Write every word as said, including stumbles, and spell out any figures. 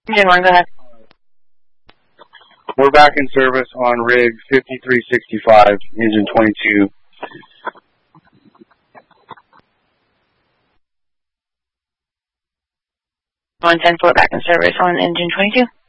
Engine one, go ahead. We're back in service on rig fifty-three sixty-five, engine twenty-two. one ten four back in service on engine twenty-two.